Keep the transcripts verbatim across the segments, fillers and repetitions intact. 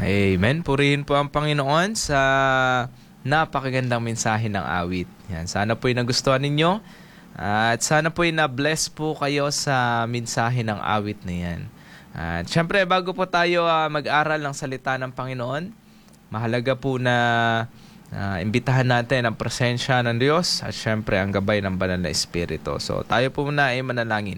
Amen. Purihin po ang Panginoon sa napakagandang mensahe ng awit. Yan. Sana po'y nagustuhan ninyo at sana po'y na-bless po kayo sa mensahe ng awit na yan. At syempre, bago po tayo uh, mag-aral ng salita ng Panginoon, mahalaga po na uh, imbitahan natin ang presensya ng Diyos at syempre ang gabay ng banal na Espiritu. So tayo po muna ay manalangin.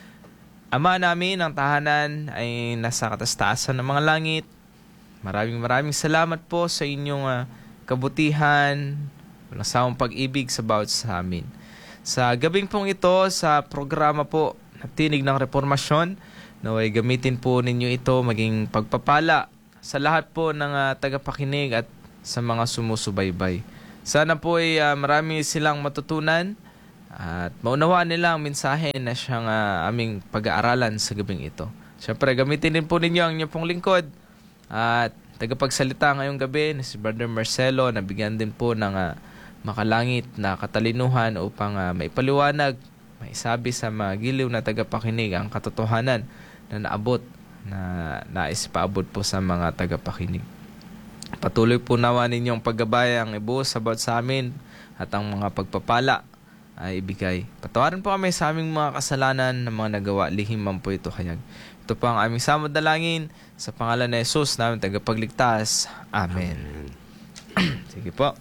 Ama namin, ang tahanan ay nasa katastasan ng mga langit. Maraming maraming salamat po sa inyong uh, kabutihan, walang sawang pag-ibig sa bawat sa amin. Sa gabing pong ito, sa programa po na Tinig ng Reformasyon, naway gamitin po ninyo ito maging pagpapala sa lahat po ng uh, tagapakinig at sa mga sumusubaybay. Sana po ay uh, marami silang matutunan at maunawaan nila ang mensahe na siyang uh, aming pag-aaralan sa gabing ito. Siyempre, gamitin din po ninyo ang inyong pong lingkod at tagapagsalita ngayong gabi na si Brother Marcelo, nabigyan din po ng uh, makalangit na katalinuhan upang uh, maipaliwanag, maisabi sa mga giliw na tagapakinig ang katotohanan na naabot, na nais paabot po sa mga tagapakinig. Patuloy po nawa ninyong paggabay ang ibuhos sa bawat sa amin at ang mga pagpapala ay ibigay. Patawarin po kami sa aming mga kasalanan na mga nagawa, lihim man po ito hayag. Ito po ang aming samod na langin sa pangalan ni Jesus namin tagapagligtas. Amen. Amen. Sige po.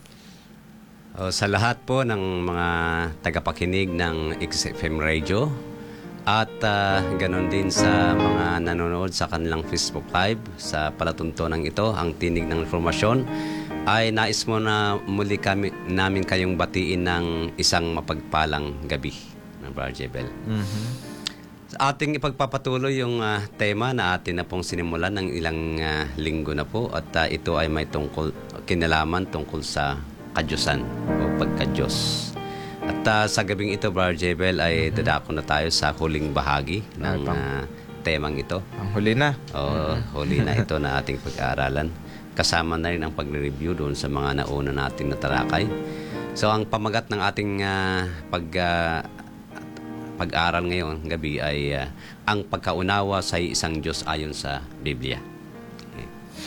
O, sa lahat po ng mga tagapakinig ng X F M Radio at uh, ganon din sa mga nanonood sa kanilang Facebook Live sa palatuntunan ito, ang Tinig ng Reformasyon, ay nais mo na muli kami, namin kayong batiin ng isang mapagpalang gabi ng Brother Jebel. Mm-hmm. Sa ating ipagpapatuloy yung uh, tema na atin na pong sinimulan ng ilang uh, linggo na po at uh, ito ay may tungkol, kinalaman tungkol sa kadyusan o pagkadyos. At uh, sa gabing ito, Brother Jebel, ay dadako na tayo sa huling bahagi ng uh, temang ito. Ang huli na. O, huli na ito na ating pag-aaralan. Kasama na rin ang pag-review doon sa mga nauna nating natalakay. So, ang pamagat ng ating uh, pag... Uh, pag-aaral ngayon gabi ay uh, ang pagkaunawa sa isang Diyos ayon sa Biblia. Okay.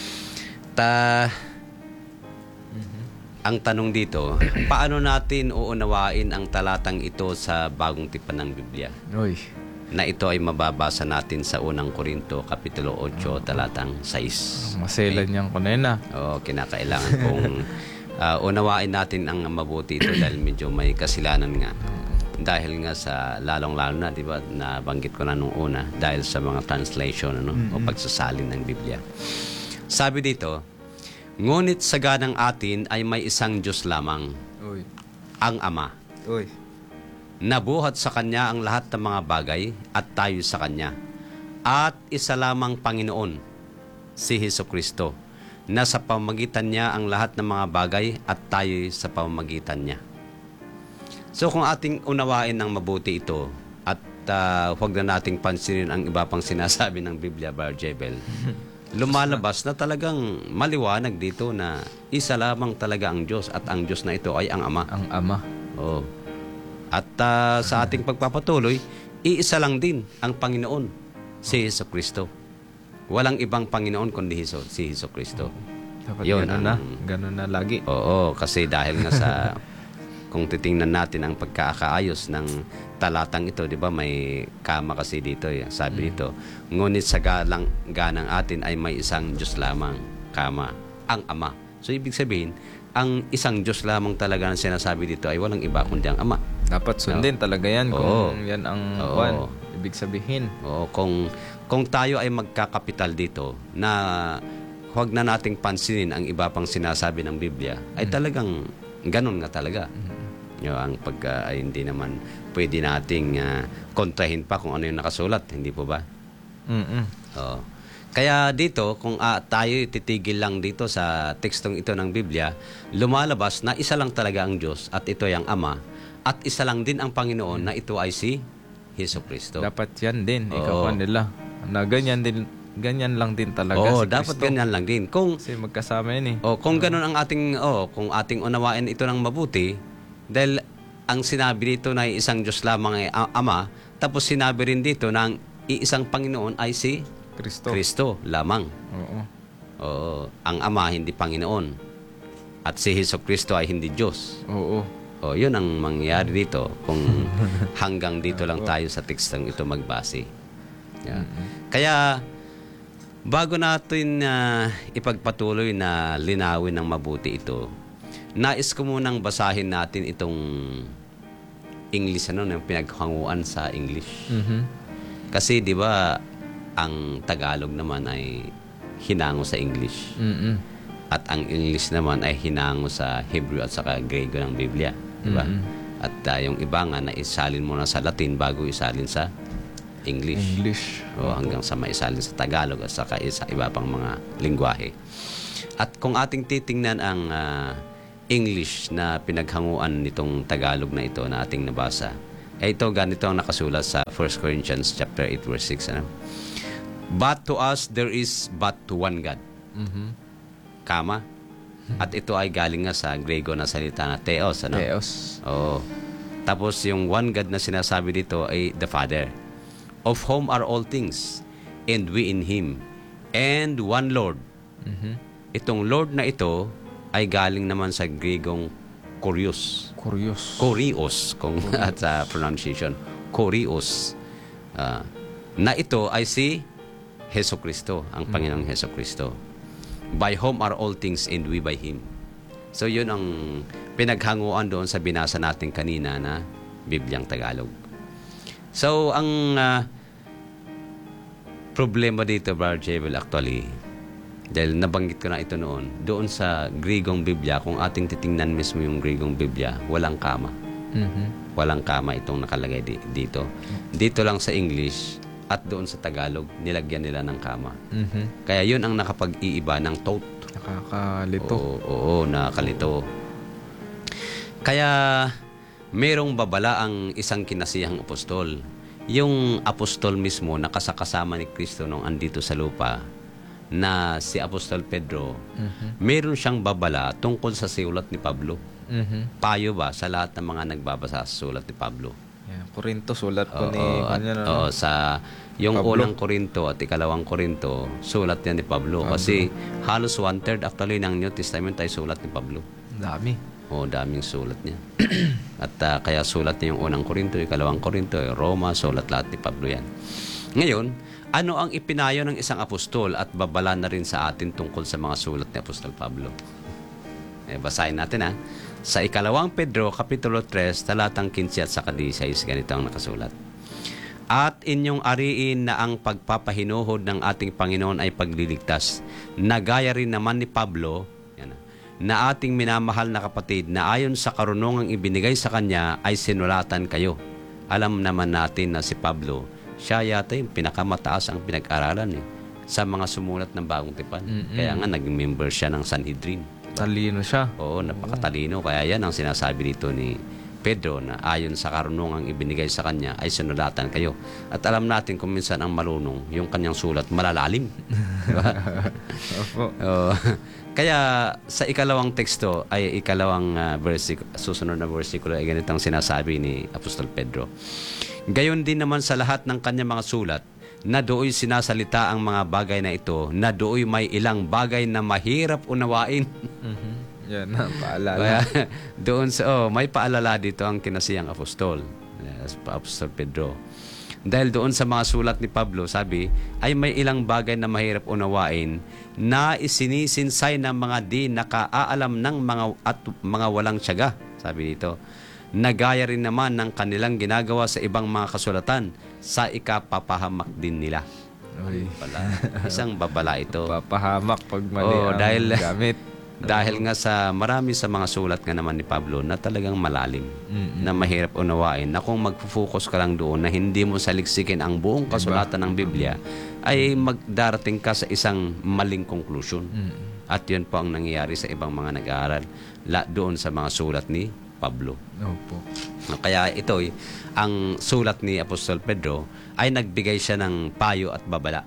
Ta mm-hmm. Ang tanong dito, paano natin uunawain ang talatang ito sa bagong tipan ng Biblia? Oy. Na ito ay mababasa natin sa unang Korinto kapitulo eight talatang six. Maselan okay. Niyang kunena. Oo, kinakailangan kung uh, unawain natin ang mabuti ito dahil medyo may kasilanan nga. Dahil nga sa lalong-lalo na, di ba, nabanggit ko na nung una, dahil sa mga translation ano, mm-hmm. o pagsasalin ng Biblia. Sabi dito, ngunit sa ganang atin ay may isang Diyos lamang, Uy. ang Ama. Uy. Nabuhat sa Kanya ang lahat ng mga bagay at tayo sa Kanya. At isa lamang Panginoon, si Hesukristo, na sa pamamagitan Niya ang lahat ng mga bagay at tayo sa pamamagitan Niya. So kung ating unawain ng mabuti ito at uh, huwag na nating pansinin ang iba pang sinasabi ng Biblia, Brother Jebel, lumalabas na talagang maliwanag dito na isa lamang talaga ang Diyos at ang Diyos na ito ay ang Ama. Ang Ama. Oo. At uh, sa ating pagpapatuloy, iisa lang din ang Panginoon, si Hesukristo. Walang ibang Panginoon kundi Hesus, si Hesukristo. Dapat Yun, ganun ang, na. Ganun na lagi. Oo, kasi dahil nga sa... Kung titingnan natin ang pagkakaayos ng talatang ito, di ba, may kama kasi dito. Eh. Sabi dito, ngunit sa galang, ganang atin ay may isang Diyos lamang, kama, ang Ama. So, ibig sabihin, ang isang Diyos lamang talaga na sinasabi dito ay walang iba kundi ang Ama. Dapat sundin no? talaga yan kung Oo. yan ang Oo. one, ibig sabihin. Oo, kung, kung tayo ay magkakapital dito na huwag na nating pansinin ang iba pang sinasabi ng Biblia, ay talagang ganun nga talaga. Mm-hmm. Yung, ang pag uh, ay hindi naman pwede nating uh, kontrahin pa kung ano yung nakasulat, hindi po ba? Mm-hmm. Oo. Kaya dito, kung uh, tayo titigil lang dito sa tekstong ito ng Biblia, lumalabas na isa lang talaga ang Diyos at ito ay ang Ama at isa lang din ang Panginoon na ito ay si Hesukristo. Dapat yan din, ikaw nila. Na ganyan din, ganyan lang din talaga Oo, si dapat Cristo. ganyan lang din. Kung, Kasi magkasama yan eh. Oh, kung ganun ang ating, oh, kung ating unawain ito ng mabuti, dahil ang sinabi dito na isang Diyos lamang ay Ama, tapos sinabi rin dito na ang iisang Panginoon ay si Kristo. Kristo lamang. Oo. Oo, ang Ama hindi Panginoon. At si Hesukristo ay hindi Diyos. Oo. O, yun ang mangyayari dito kung hanggang dito lang tayo sa tekstong ito magbase. Yeah. Kaya, bago natin uh, ipagpatuloy na linawin ng mabuti ito, nais ko munang basahin natin itong English, ano, yung pinaghanguan sa English. Mhm. Kasi, di ba, ang Tagalog naman ay hinango sa English. Mhm. At ang English naman ay hinango sa Hebrew at saka Grego ng Biblia. Diba? Mm-hmm. At uh, yung iba nga na isalin muna sa Latin bago isalin sa English. English. O hanggang sa maisalin sa Tagalog at saka sa iba pang mga lingwahe. At kung ating titingnan ang uh, English na pinaghanguan nitong Tagalog na ito na ating nabasa, eh ito ganito ang nakasulat sa First Corinthians chapter eight verse six. Ano? But to us there is but one God. Mhm. Kama. At ito ay galing nga sa Grego na salita na theos. Ano? Theos. Oo. Tapos yung one God na sinasabi dito ay the Father, of whom are all things, and we in Him, and one Lord. Mhm. Itong Lord na ito ay galing naman sa Gregong Kurios. Curious. Kurios, kung at sa pronunciation. Kurios. Ah, na ito ay si Hesukristo, ang Panginoong Hesukristo. By whom are all things, and we by Him. So yun ang pinaghanguan doon sa binasa natin kanina na Bibliang Tagalog. So ang uh, problema dito, Brother Jebel, actually, dahil nabanggit ko na ito noon, doon sa Gregong Biblia, kung ating titingnan mismo yung Gregong Biblia, walang kama. Mhm. Walang kama itong nakalagay di- dito. Dito lang sa English at doon sa Tagalog, nilagyan nila ng kama. Mhm. Kaya yun ang nakapag-iiba ng thought. Nakakalito. Oo, oo, nakakalito. Kaya merong babala ang isang kinasiyahang apostol. Yung apostol mismo nakasakasama ni Kristo nung andito sa lupa, na si Apostol Pedro, Mhm. meron siyang babala tungkol sa sulat ni Pablo. Mhm. Payo ba sa lahat ng mga nagbabasa sa sulat ni Pablo? Yeah, Korinto sulat ko ni Oo, at, kanya, no? oo, sa yung Pablo. unang Korinto at ikalawang Korinto, sulat yan ni Pablo. Pablo. Kasi halos one-third actually ng New Testament ay sulat ni Pablo. Dami. O, daming sulat niya. At uh, kaya sulat niya yung unang Korinto, ikalawang Korinto, Roma, sulat lahat ni Pablo yan. Ngayon, ano ang ipinayo ng isang apostol at babala na rin sa atin tungkol sa mga sulat ni Apostol Pablo? Eh, basahin natin ha. Sa ikalawang Pedro, kapitulo three, talatang fifteen at saka sixteen, ganito ang nakasulat. At inyong ariin na ang pagpapahinuhod ng ating Panginoon ay pagliligtas, na gaya rin naman ni Pablo, yan, na ating minamahal na kapatid, na ayon sa karunungang ibinigay sa kanya ay sinulatan kayo. Alam naman natin na si Pablo, siya yata yung pinakamataas ang pinag-aralan eh, sa mga sumulat ng Bagong Tipan. Mm-mm. Kaya nga naging member siya ng Sanhedrin. Talino siya. Oo, napakatalino. Kaya yan ang sinasabi dito ni Pedro na ayon sa karunungang ibinigay sa kanya ay sinulatan kayo. At alam natin kung minsan ang marunong, yung kanyang sulat malalalim. Diba? Opo. Oo. Kaya sa ikalawang teksto ay ikalawang uh, versikulo, susunod na versikulo ay ganitong sinasabi ni Apostol Pedro. Gayon din naman sa lahat ng kanyang mga sulat, na dooy sinasalita ang mga bagay na ito, na dooy may ilang bagay na mahirap unawain. Mhm. Yan na, paalala. Kaya doon sa, oh, may paalala dito ang kinasiyang apostol, yes, Apostol Pedro. Dahil doon sa mga sulat ni Pablo, sabi, ay may ilang bagay na mahirap unawain na isinisinsay ng mga di nakaalam ng mga at mga walang tiyaga. Sabi dito, nagaya rin naman ng kanilang ginagawa sa ibang mga kasulatan sa ikapapahamak din nila. Uy. Pala, isang babala ito. Papahamak pag mali Oo, ang dahil- gamit. Dahil nga sa marami sa mga sulat nga naman ni Pablo na talagang malalim, Mm-mm. na mahirap unawain, na kung magfo-focus ka lang doon na hindi mo saliksikin ang buong kasulatan ng Biblia, ay magdarating ka sa isang maling conclusion. Mm. At yun po ang nangyayari sa ibang mga nag-aaral la, doon sa mga sulat ni Pablo. Opo. Kaya ito, ang sulat ni Apostol Pedro ay nagbigay siya ng payo at babala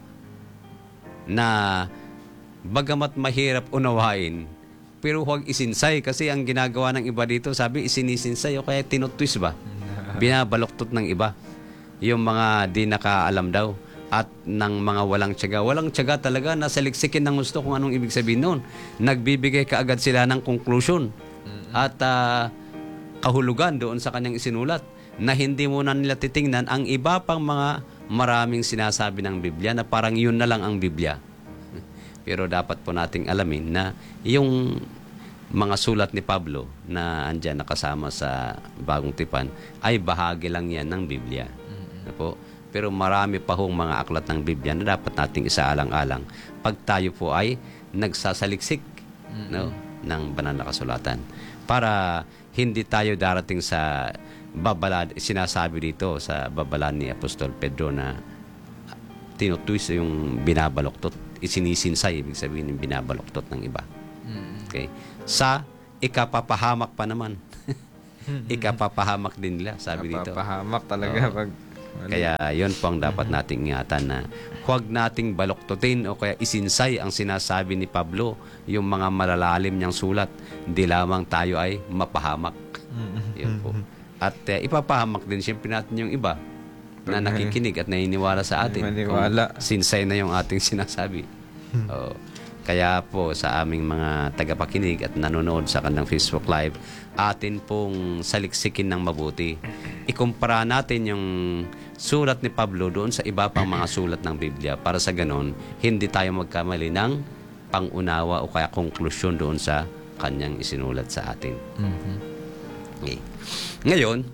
na bagamat mahirap unawain, pero huwag isinsay kasi ang ginagawa ng iba dito, sabi isinisinsay o kaya tinutwist ba? Binabaloktot ng iba. Yung mga di nakaalam daw. at ng mga walang tiyaga. Walang tiyaga talaga, nasa liksikin ng gusto kung anong ibig sabihin noon. Nagbibigay kaagad sila ng conclusion at ah, kahulugan doon sa kanyang isinulat na hindi muna nila titingnan ang iba pang mga maraming sinasabi ng Biblia na parang yun na lang ang Biblia. Pero dapat po nating alamin na yung mga sulat ni Pablo na andyan nakasama sa Bagong Tipan ay bahagi lang yan ng Biblia. Ano po? Pero marami pa hong mga aklat ng Biblia na dapat nating isaalang-alang pag tayo po ay nagsasaliksik no, ng banal na kasulatan. Para hindi tayo darating sa babala, sinasabi dito sa babala ni Apostol Pedro na tinutwist yung binabaloktot, isinisinsay, ibig sabihin yung binabaloktot ng iba. Okay? Sa ikapapahamak pa naman. Ikapapahamak din nila, sabi dito. Ikapapahamak talaga Oo. pag... Kaya yun po ang dapat nating ingatan na huwag nating baloktutin o kaya isinsay ang sinasabi ni Pablo, yung mga malalalim niyang sulat. Hindi lamang tayo ay mapahamak. Yun po. At uh, ipapahamak din siyempre natin yung iba na nakikinig at naniniwala sa atin. Maniwala. Kung sinsay na yung ating sinasabi. Oo. Kaya po sa aming mga tagapakinig at nanonood sa kanilang Facebook Live, atin pong saliksikin ng mabuti. Ikumpara natin yung sulat ni Pablo doon sa iba pang mga sulat ng Biblia para sa ganon, hindi tayo magkamali ng pangunawa o kaya konklusyon doon sa kanyang isinulat sa atin. Mhm. Okay. Ngayon,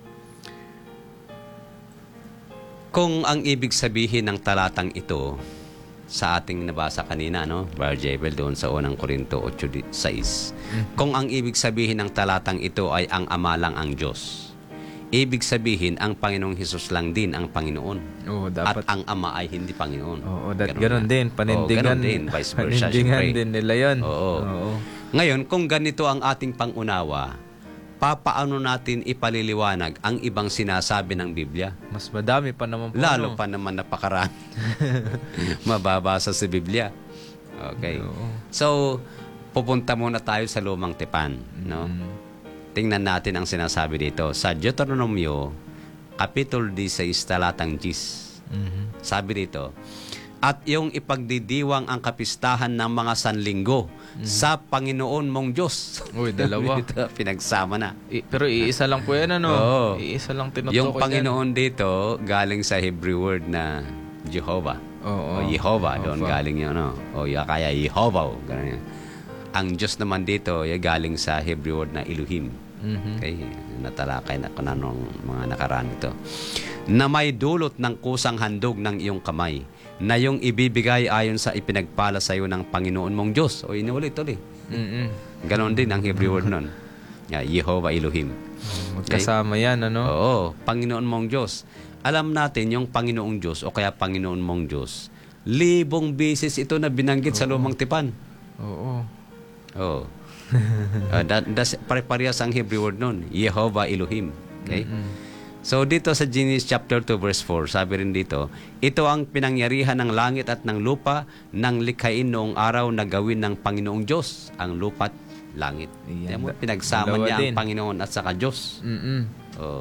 kung ang ibig sabihin ng talatang ito sa ating nabasa kanina, no? Brother Jebel, doon sa unang Korinto eight six. Kung ang ibig sabihin ng talatang ito ay ang Ama lang ang Diyos, ibig sabihin ang Panginoong Hesus lang din ang Panginoon. Oo, At dapat. ang Ama ay hindi Panginoon. Oo, that, Ganon ganon na. din. Oo, Panindigan. ganon din. Vice versa, Panindigan syempre. din nila yun. Oo. Oo. Ngayon, kung ganito ang ating pangunawa, papaano natin ipaliliwanag ang ibang sinasabi ng Biblia? Mas madami pa naman po. Lalo ano? pa naman napakarami mababasa sa Biblia. Okay. Oo. So, pupunta muna tayo sa Lumang Tipan, no? Mm. Tingnan natin ang sinasabi dito sa Deuteronomio Kapitulo sixteen talatang ten. Mhm. Sabi dito, at yung ipagdidiwang ang kapistahan ng mga sanlinggo sa Panginoon mong Diyos. Uy, dalawa. Dito, pinagsama na. I- pero iisa lang po yan, ano? Oo. Iisa lang tinutukoy Yung yan. Panginoon dito, galing sa Hebrew word na Jehovah. Oo. O Jehovah, doon Jehovah. galing yun. No? O ya- kaya Jehovah. o, ganun yan. Ang Diyos naman dito, yung galing sa Hebrew word na Elohim. Mhm. Okay, natalakay na ko na nung mga nakaraan ito. Na may dulot ng kusang handog ng iyong kamay, na yung ibibigay ayon sa ipinagpala sa iyo ng Panginoon mong Diyos. O inulit-ulit. Mm-mm. Ganon din ang Hebrew word nun. Yeah, Jehovah Elohim. Magkasama yan, ano? Oo, Panginoon mong Diyos. Alam natin yung Panginoong Diyos o kaya Panginoon mong Diyos. Libong beses ito na binanggit sa Lumang Tipan. Oo. Oo. uh, that, that's pare-parehas ang Hebrew word nun. Jehovah Elohim. Okay? Mm-mm. So dito sa Genesis chapter two verse four, sabi rin dito, ito ang pinangyarihan ng langit at ng lupa nang likhain noong araw na gawin ng Panginoong Diyos ang lupa at langit. Iyan, Yan mo, da- pinagsama dalawa niya din. ang Panginoon at saka Diyos. Mm-mm. Oh.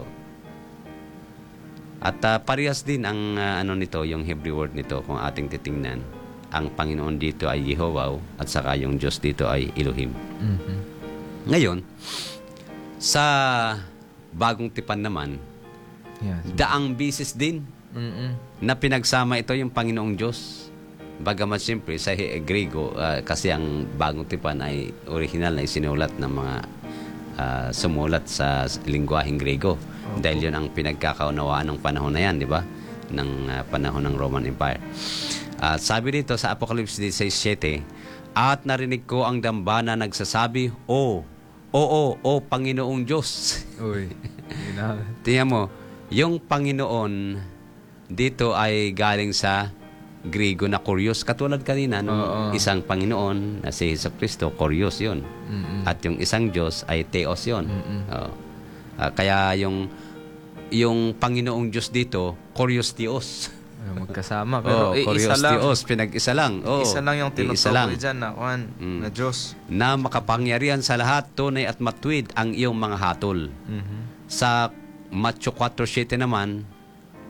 At uh, parehas din ang uh, ano nito, yung Hebrew word nito kung ating titingnan. Ang Panginoon dito ay Jehovah at saka yung Diyos dito ay Elohim. Mhm. Ngayon, sa Bagong Tipan naman, Yes. daang bisis din Mm-mm. na pinagsama ito yung Panginoong Diyos. Bagamat siyempre sa He- Grego, ah, kasi ang Bagong Tipan ay original na isinulat ng mga ah, sumulat sa lingwaheng Grego. Dahil yun ang pinagkakaunawaan ng panahon na yan, di ba? Ng ah, panahon ng Roman Empire. At sabi dito sa Apocalypse sixteen seven, at narinig ko ang dambana nagsasabi, O, Oo, O Panginoong Diyos. Uy. Gina- Tingnan mo, yung Panginoon dito ay galing sa Griego na Kurios. Katulad kanina, nung Oo. isang Panginoon na si Jesucristo, Kurios yun. Mm-mm. At yung isang Diyos ay Theos yun. Mm-mm. Oo. Ah, kaya yung yung Panginoong Diyos dito, Kurios Theos. Ay, magkasama. Pero Oo, eh, isa Kurios lang. Theos, pinag-isa lang. Oo, Isa lang yung iisa lang. tinutukoy dyan na, kuhan, Mm. na Diyos. Na makapangyarihan sa lahat, tunay at matuwid ang iyong mga hatol. Mhm. Sa Matthew four seven naman,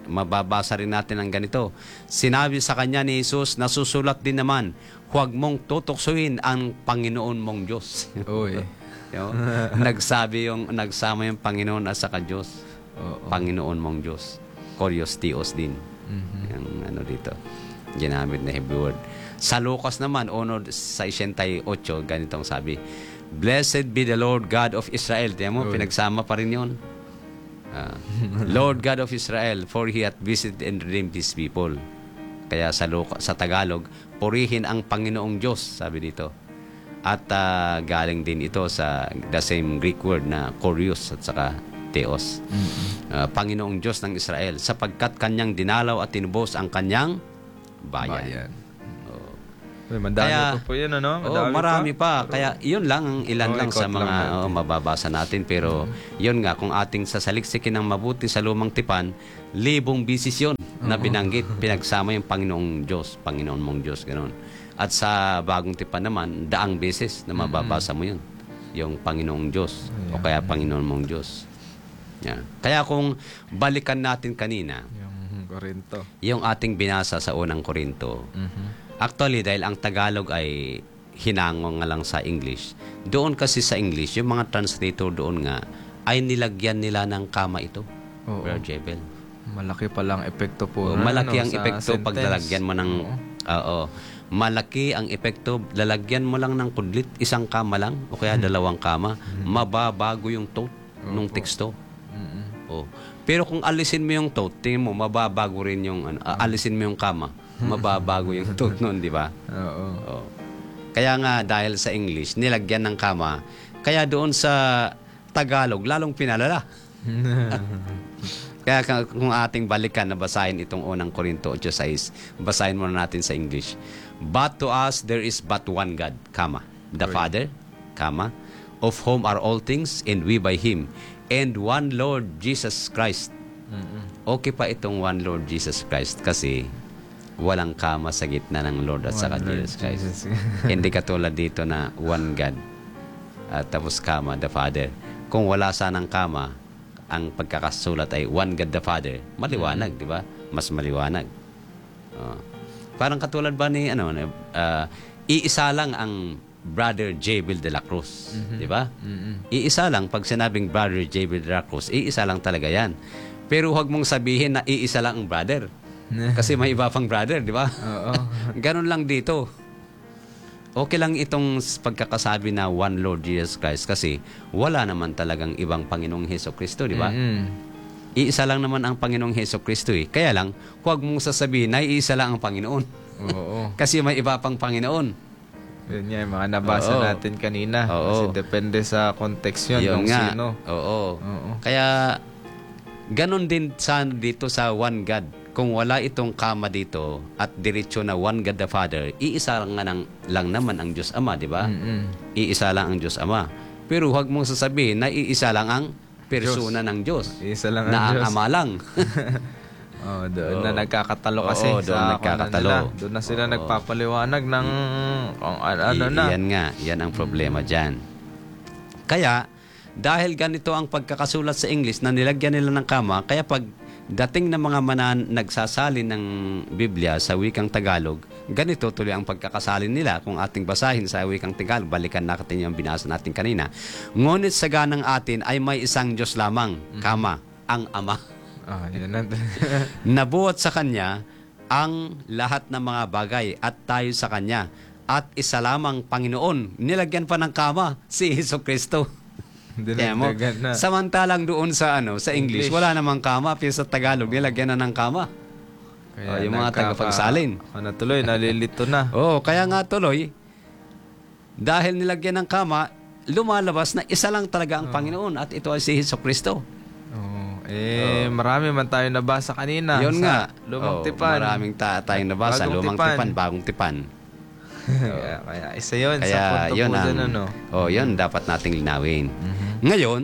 mababasa rin natin ang ganito. Sinabi sa kanya ni Jesus, nasusulat din naman, huwag mong tutuksuin ang Panginoon mong Diyos. Uy. Yo, nagsabi yung, nagsama yung Panginoon at saka Diyos. Oo. Panginoon mong Diyos. Koryos Theos din. Mhm. Yung ano dito, ginamit na Hebrew word. Sa Lucas naman, uno sixty-eight, ganitong sabi, Blessed be the Lord God of Israel. Tiyan mo, Uy. pinagsama pa rin yun. Ah, Lord God of Israel, for He hath visited and redeemed His people. Kaya sa, Luka, sa Tagalog, purihin ang Panginoong Diyos, sabi dito. At ah, galing din ito sa the same Greek word na Koryos at saka Theos. Ah, Panginoong Diyos ng Israel, sapagkat kanyang dinalaw at tinubos ang kanyang bayan. Bayan. Uy, madami Kaya- pa po yun, ano? Oh, marami pa. Kaya yun lang, ang ilan Oh, lang sa ikot mga lang natin. oh, mababasa natin. Pero yun nga, kung ating sasaliksikin ng mabuti sa lumang tipan, libong bisis yun na binanggit. Pinagsama yung Panginoong Diyos, Panginoon mong Diyos, gano'n. At sa bagong tipan naman, daang beses na mababasa mo yun. Yung Panginoong Diyos o kaya Panginoon mong Diyos. Yan. Kaya kung balikan natin kanina, Yung Korinto. yung ating binasa sa unang Korinto, Mhm. actually, dahil ang Tagalog ay hinango nga lang sa English, doon kasi sa English, yung mga translator doon nga, ay nilagyan nila ng kama ito. Oo. Brother Jebel. Malaki palang epekto po. Oo, nun, malaki ano, ang sa epekto pag sentence. lalagyan mo ng... Oo. Oo. Malaki ang epekto, lalagyan mo lang ng kudlit, isang kama lang, o kaya dalawang kama, mababago yung tone nung teksto. Mhm. Oh. Pero kung alisin mo yung tone, tingin mo, mababago rin yung... Ano, a- alisin mo yung kama, mababago yung tone nun, di ba? Oo. Oh. Kaya nga dahil sa English, nilagyan ng kama. Kaya doon sa Tagalog, lalong pinalala. Kaya ka- kung ating balikan na basahin itong unang Korinto eight six, basahin muna natin sa English. But to us there is but one God, kama, the Right. Father, kama, of whom are all things, and we by Him, and one Lord Jesus Christ. Mhm. Okay pa itong one Lord Jesus Christ kasi walang kama sa gitna ng Lord at saka One Lord Jesus Christ. Jesus. Hindi katulad dito na one God at tapos kama, the Father. Kung wala sanang kama, ang pagkakasulat ay one God the Father, maliwanag, di ba? Mas maliwanag. Oh. Parang katulad ba ni, ano, uh, iisa lang ang Brother Jebel de la Cruz, di ba? Mhm. Iisa lang, pag sinabing Brother Jebel de la Cruz, iisa lang talaga yan. Pero huwag mong sabihin na iisa lang ang brother. Kasi may iba pang brother, di ba? Oo. Ganon lang dito. Okay lang itong pagkakasabi na one Lord Jesus Christ kasi wala naman talagang ibang Panginoong Heso Kristo, di ba? Mhm. Iisa lang naman ang Panginoong Heso Kristo eh. Kaya lang, huwag mong sasabihin na iisa lang ang Panginoon. Oo. Kasi may iba pang Panginoon. Yun nga, yung mga nabasa Oo. natin kanina. Oo. Kasi depende sa context yun, Yun kung nga. sino. Oo. Oo. Kaya, ganon din sa dito sa one God. Kung wala itong kama dito at diretso na one God the Father, iisa lang, nga ng, lang naman ang Diyos Ama, di ba? Mhm. Iisa lang ang Diyos Ama. Pero huwag mong sasabihin na iisa lang ang persona ng Diyos. Isa lang ang na ang Diyos. Ama lang. Oh, doon Oo. na nagkakatalo kasi Oo, doon sa nagkakatalo. ano nila. Doon na sila Oo. nagpapaliwanag ng kung ano, ano I- na. Yan nga, yan ang problema dyan. Kaya, dahil ganito ang pagkakasulat sa English na nilagyan nila ng kama, kaya pag dating ng mga manan nagsasalin ng Biblia sa wikang Tagalog, ganito tuloy ang pagkakasalin nila. Kung ating basahin sa wikang Tagalog, balikan natin yung binasa natin kanina. Ngunit sa ganang atin ay may isang Diyos lamang, kama, ang Ama. Ah, yun na. Nabuhat sa Kanya ang lahat ng mga bagay at tayo sa Kanya. At isa lamang Panginoon. Nilagyan pa ng kama si Hesus Kristo. Kaya mo, Dinagdagan na. samantalang doon sa ano sa English, English. wala namang kama, pero sa Tagalog nilagyan na ng kama. Oh, yung mga nagkaka- tagapagsalin. Ano tuloy, nalilito na. Oh, kaya nga tuloy, dahil nilagyan ng kama, lumalabas na isa lang talaga ang Panginoon at ito ay si Hesus Kristo. Oh, eh, marami man tayo nabasa kanina. Yun sa nga. Lumang Oh, tipan. Maraming ta- tayong nabasa. Bagong Lumang tipan. tipan, bagong tipan. kaya, kaya isa yun. sa Kaya punto yun po ang, dun, ano. oh, yun dapat nating linawin. Mhm. Ngayon,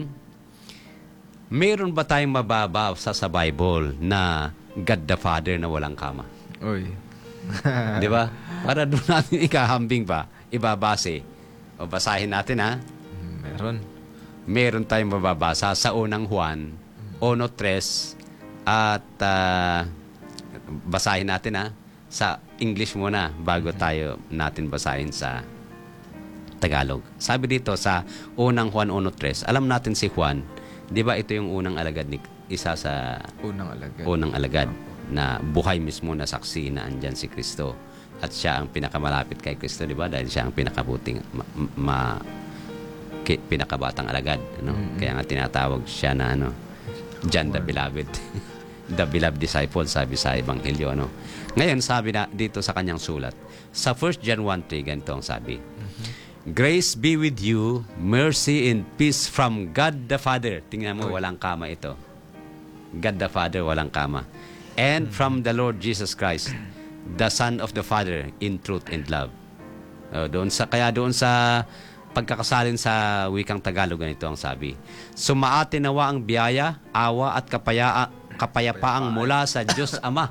mayroon ba tayong mababasa sa Bible na God the Father na walang kama? Uy. Di ba? Para doon natin ikahambing ba? Ibabase. O basahin natin ha. Meron. Meron tayong mababasa sa unang Juan, uno tres At ah, basahin natin ha, sa English muna bago tayo natin basahin sa Tagalog. Sabi dito sa unang Juan one three, alam natin si Juan, di ba ito yung unang alagad ni isa sa Unang alagad. unang alagad na buhay mismo na saksi na andyan si Kristo. At siya ang pinakamalapit kay Kristo, di ba? Dahil siya ang pinakabuting, ma, ma- ki- pinakabatang alagad. Ano? Mm-mm. Kaya nga tinatawag siya na ano, John the Beloved. The beloved disciple, sabi sa Ebanghelyo. Ano? Ngayon, sabi na dito sa kanyang sulat, sa First John one three, ganito ang sabi, Grace be with you, mercy and peace from God the Father. Tingnan mo, walang kama ito. God the Father, walang kama. And from the Lord Jesus Christ, the Son of the Father, in truth and love. Oh, doon sa, kaya doon sa pagkakasalin sa wikang Tagalog, ganito ang sabi. Sumaatin nawa ang biyaya, awa at kapaya, kapayapaang mula sa Diyos Ama